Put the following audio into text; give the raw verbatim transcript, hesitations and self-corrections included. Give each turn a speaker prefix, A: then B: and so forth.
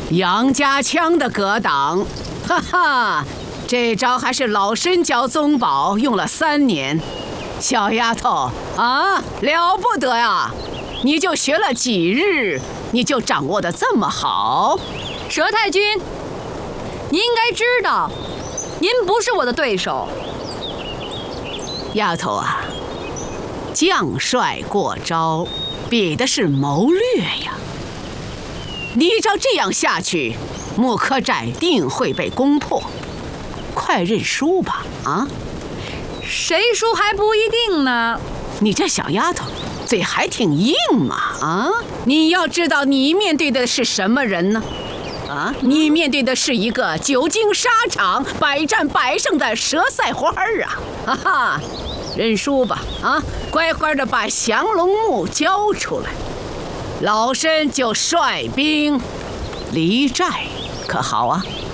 A: 杨家枪的格挡，哈哈，这招还是老身教宗宝，用了三年。小丫头啊，了不得呀！你就学了几日，你就掌握得这么好？
B: 佘太君，您应该知道，您不是我的对手。
A: 丫头啊，将帅过招，比的是谋略呀。你照这样下去，木柯寨定会被攻破。快认输吧！啊，
B: 谁输还不一定呢。
A: 你这小丫头，嘴还挺硬嘛！啊，你要知道，你面对的是什么人呢？啊，你面对的是一个久经沙场、百战百胜的佘赛花儿啊！哈哈，认输吧！啊，乖乖的把降龙木交出来。老身就率兵离寨，可好啊？